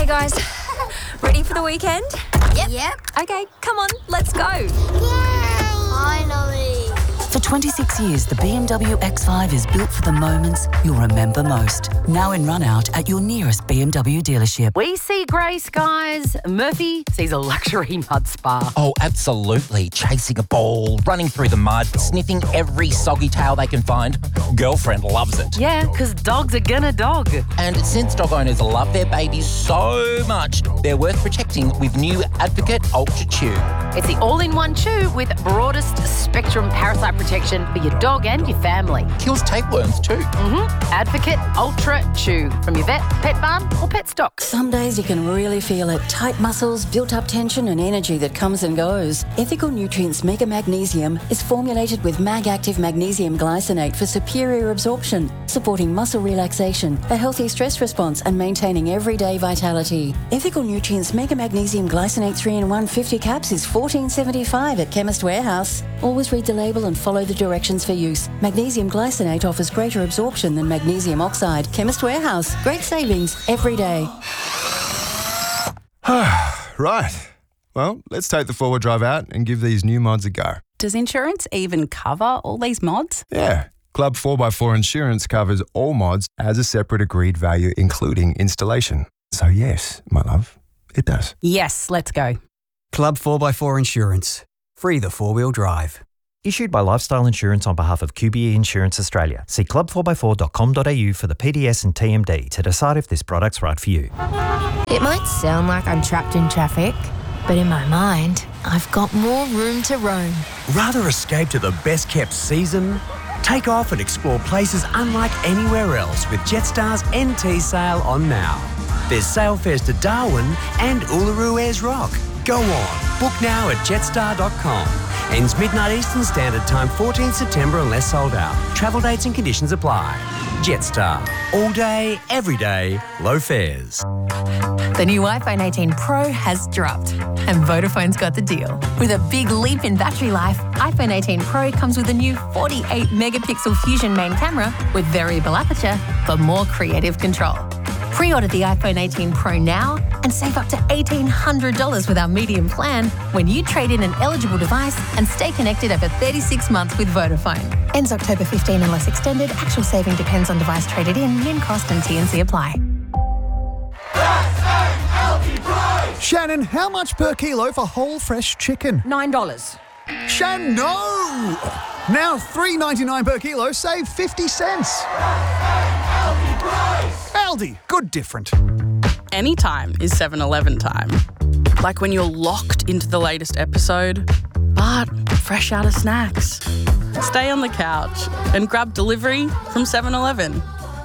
guys. Ready for the weekend? Yep. Okay, come on, let's go. Yay! Finally. For 26 years, the BMW X5 is built for the moments you'll remember most. Now in run-out at your nearest BMW dealership. We see grey skies. Murphy sees a luxury mud spa. Oh, absolutely. Chasing a ball, running through the mud, sniffing every soggy tail they can find. Girlfriend loves it. Yeah, because dogs are gonna dog. And since dog owners love their babies so much, they're worth protecting with new Advocate Ultra Chew. It's the all-in-one chew with broadest spectrum parasite protection for your dog and your family. Kills tapeworms too. Advocate Ultra Chew from your vet, pet barn or pet stock. Some days you can really feel it. Tight muscles, built-up tension and energy that comes and goes. Ethical Nutrients Mega Magnesium is formulated with Mag-Active Magnesium Glycinate for superior absorption, supporting muscle relaxation, a healthy stress response and maintaining everyday vitality. Ethical Nutrients Mega Magnesium Glycinate 3-in-1 50 caps is $14.75 at Chemist Warehouse. Always read the label and follow the directions for use. Magnesium glycinate offers greater absorption than magnesium oxide. Chemist Warehouse. Great savings every day. Right. Well, let's take the four-wheel drive out and give these new mods a go. Does insurance even cover all these mods? Yeah. Club 4x4 Insurance covers all mods as a separate agreed value, including installation. So yes, my love, it does. Yes, let's go. Club 4x4 Insurance. Free the four-wheel drive. Issued by Lifestyle Insurance on behalf of QBE Insurance Australia. See club4x4.com.au for the PDS and TMD to decide if this product's right for you. It might sound like I'm trapped in traffic, but in my mind, I've got more room to roam. Rather escape to the best-kept season? Take off and explore places unlike anywhere else with Jetstar's NT sale on now. There's sale fares to Darwin and Uluru Ayers Rock. Go on, book now at jetstar.com. Ends midnight Eastern Standard Time, 14th September unless sold out. Travel dates and conditions apply. Jetstar. All day, every day, low fares. The new iPhone 18 Pro has dropped, and Vodafone's got the deal. With a big leap in battery life, iPhone 18 Pro comes with a new 48-megapixel Fusion main camera with variable aperture for more creative control. Pre-order the iPhone 18 Pro now and save up to $1,800 with our medium plan when you trade in an eligible device and stay connected over 36 months with Vodafone. Ends October 15 unless extended. Actual saving depends on device traded in, min cost and T&C apply. Shannon, how much per kilo for whole fresh chicken? $9. Shannon, no! Now $3.99 per kilo, save 50 cents. Aldi, good different. Anytime is 7-Eleven time. Like when you're locked into the latest episode, but fresh out of snacks. Stay on the couch and grab delivery from 7-Eleven.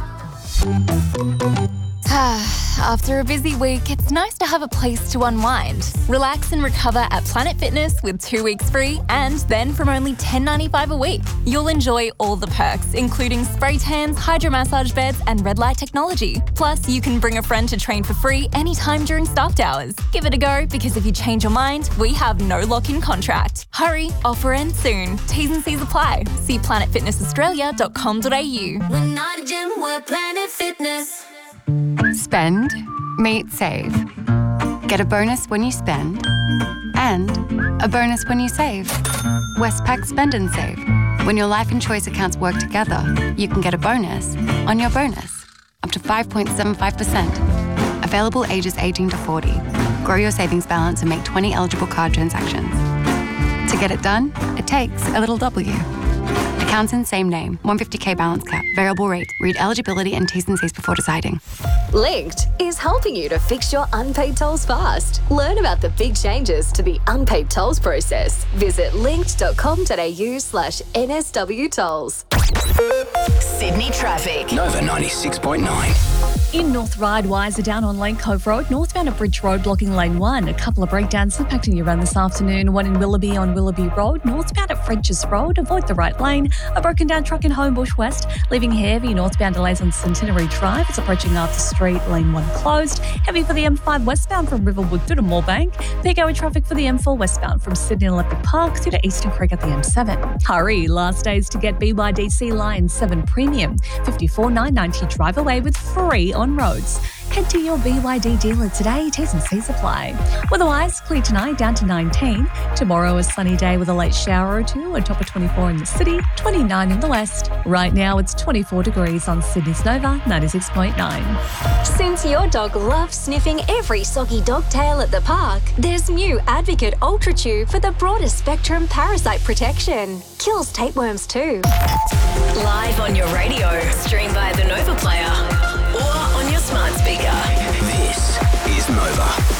After a busy week, it's nice to have a place to unwind. Relax and recover at Planet Fitness with 2 weeks free and then from only $10.95 a week. You'll enjoy all the perks, including spray tans, hydromassage beds and red light technology. Plus, you can bring a friend to train for free anytime during staffed hours. Give it a go because if you change your mind, we have no lock-in contract. Hurry, offer ends soon. T's and C's apply. See planetfitnessaustralia.com.au. We're not a gym, we're Planet Fitness. Spend, meet, save. Get a bonus when you spend and a bonus when you save. Westpac Spend and Save. When your life and choice accounts work together, you can get a bonus on your bonus, up to 5.75%. Available ages 18 to 40. Grow your savings balance and make 20 eligible card transactions. To get it done, it takes a little W. Accounts in same name. 150k balance cap. Variable rate. Read eligibility and T's and C's before deciding. Linked is helping you to fix your unpaid tolls fast. Learn about the big changes to the unpaid tolls process. Visit linked.com.au/NSW tolls. Sydney traffic. Nova 96.9. In North Ryde, Wiser down on Lane Cove Road, northbound at Bridge Road blocking lane 1. A couple of breakdowns impacting you around this afternoon. One in Willoughby on Willoughby Road, northbound at French's Road. Avoid the right lane. A broken down truck in Homebush West, leaving heavy northbound delays on Centenary Drive. It's approaching Arthur Street, lane 1 closed. Heavy for the M5 westbound from Riverwood through to Moorebank. Peak hour traffic for the M4 westbound from Sydney Olympic Park through to Eastern Creek at the M7. Hurry, last days to get BYDC Line 7 Premium. $54,990 drive away with free on roads. Head to your BYD dealer today. T's and C's apply. Otherwise, clear tonight down to 19. Tomorrow, a sunny day with a late shower or two, a top of 24 in the city, 29 in the west. Right now, it's 24 degrees on Sydney's Nova, 96.9. Since your dog loves sniffing every soggy dog tail at the park, there's new Advocate Ultra Chew for the broadest spectrum parasite protection. Kills tapeworms too. Live on your radio, stream via the Nova Player, or on your smart speaker. This is Nova.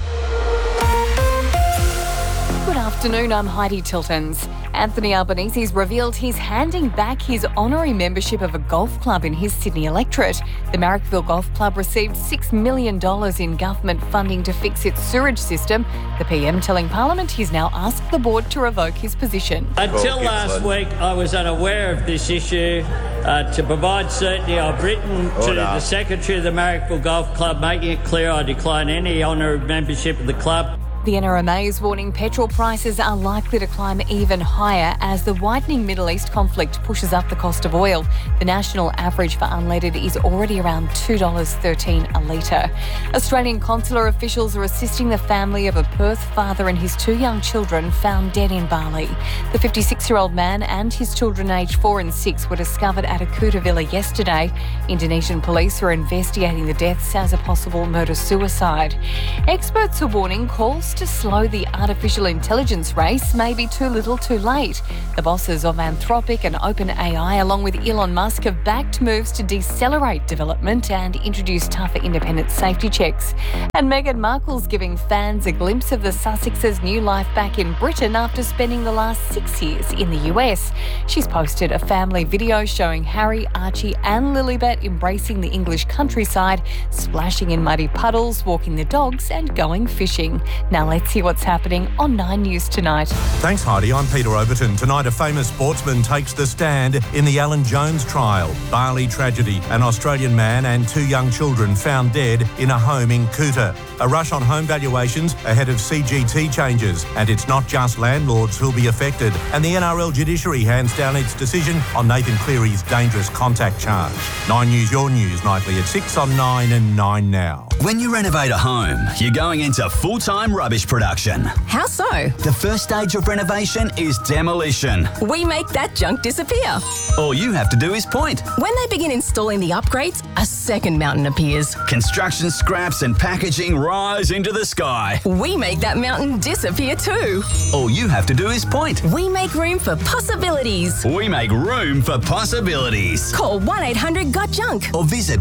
Good afternoon, I'm Heidi Tiltons. Anthony Albanese's revealed he's handing back his honorary membership of a golf club in his Sydney electorate. The Marrickville Golf Club received $6 million in government funding to fix its sewage system. The PM telling Parliament he's now asked the board to revoke his position. Until last week, I was unaware of this issue. To provide certainty, I've written to the Secretary of the Marrickville Golf Club, making it clear I decline any honorary membership of the club. The NRMA is warning petrol prices are likely to climb even higher as the widening Middle East conflict pushes up the cost of oil. The national average for unleaded is already around $2.13 a litre. Australian consular officials are assisting the family of a Perth father and his 2 young children found dead in Bali. The 56-year-old man and his children aged 4 and 6 were discovered at a Kuta villa yesterday. Indonesian police are investigating the deaths as a possible murder-suicide. Experts are warning calls to slow the artificial intelligence race may be too little too late. The bosses of Anthropic and OpenAI, along with Elon Musk, have backed moves to decelerate development and introduce tougher independent safety checks. And Meghan Markle's giving fans a glimpse of the Sussexes' new life back in Britain after spending the last 6 years in the US. She's posted a family video showing Harry, Archie and Lilibet embracing the English countryside, splashing in muddy puddles, walking the dogs and going fishing. Now let's see what's happening on 9 News tonight. Thanks, Heidi. I'm Peter Overton. Tonight, a famous sportsman takes the stand in the Alan Jones trial. Bali tragedy. An Australian man and 2 young children found dead in a home in Kuta. A rush on home valuations ahead of CGT changes. And it's not just landlords who'll be affected. And the NRL judiciary hands down its decision on Nathan Cleary's dangerous contact charge. 9 News, your news, nightly at 6 on 9 and 9 now. When you renovate a home, you're going into full-time rubbish production. How so? The first stage of renovation is demolition. We make that junk disappear. All you have to do is point. When they begin installing the upgrades, a second mountain appears. Construction scraps and packaging rise into the sky. We make that mountain disappear too. All you have to do is point. We make room for possibilities. We make room for possibilities. Call 1-800-GOT-JUNK or visit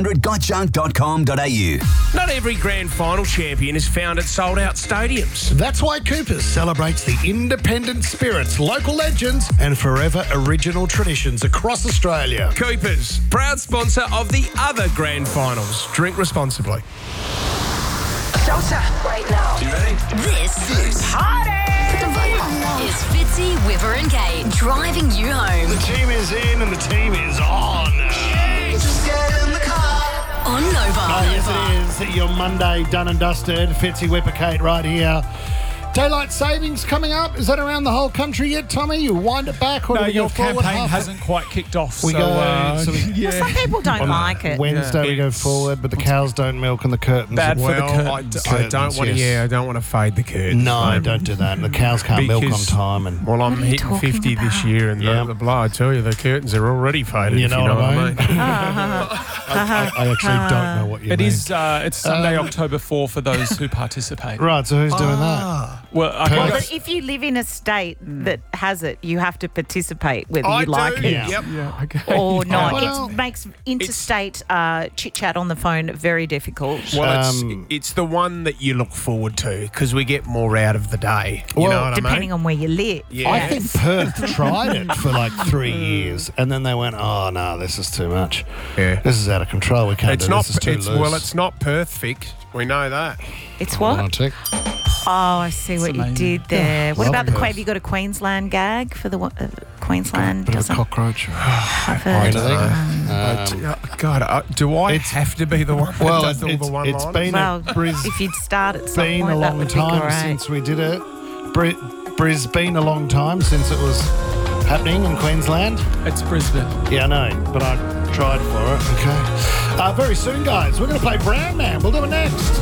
1800gotjunk.com.au. Not every grand final champion is found at sold-out stadiums. That's why Coopers celebrates the independent spirits, local legends and forever original traditions across Australia. Coopers, proud sponsor of the other grand finals. Drink responsibly. Shelter right now. You ready? This is Party! Put the volume on. It's Fitzy, Whipper and Kate driving you home. The team is in and the team is on. Just get in the car. On Nova. Oh, yes, it is. Your Monday done and dusted. Fitzy, Whipper, Kate right here. Daylight savings coming up. Is that around the whole country yet, Tommy? You wind it back or no, do we your go forward? campaign hasn't quite kicked off. We so, go. yeah. Well, some people don't like it. Wednesday we go forward, but the cows don't milk and the curtains. Bad for the curtains. I don't want to. Yes. Yeah, I don't want to fade the curtains. No, don't do that. The cows can't milk on time. And well, I'm hitting 50 this year, and the blow, I tell you, the curtains are already faded. You know what I mean? I actually don't know what you mean. It is. It's Sunday, October 4 for those who participate. Right. So who's doing that? Well, but if you live in a state that has it, you have to participate whether you like it or not. Well, it makes interstate chit-chat on the phone very difficult. Well, it's the one that you look forward to because we get more out of the day. You know what I mean? Depending on where you live. Yeah. I think Perth tried it for like 3 years, and then they went, "Oh no, this is too much. Yeah, this is out of control. We can't do this. It's too loose." Well, it's not perfect. We know that. It's what? Oh, I see what you did there. What about the because- have you got a Queensland gag for the Queensland? Bit of a doesn't cockroach. I've heard. God, do I have to be the one that Well, does all the one it's line? been Well, Bris. if you'd start at some Been point, a that long would be time great. since we did it. Bris been a long time since it was happening in Queensland. It's Brisbane. Yeah, I know, but I Tried for it, okay. Very soon, guys, we're going to play Brown Man. We'll do it next.